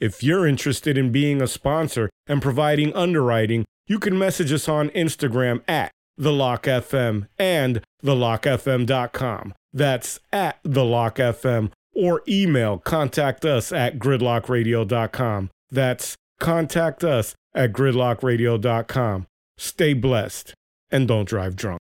If you're interested in being a sponsor and providing underwriting, you can message us on Instagram at TheLockFM and TheLockFM.com. That's at TheLockFM, or email contact us at gridlockradio.com. That's contact us at gridlockradio.com. Stay blessed and don't drive drunk.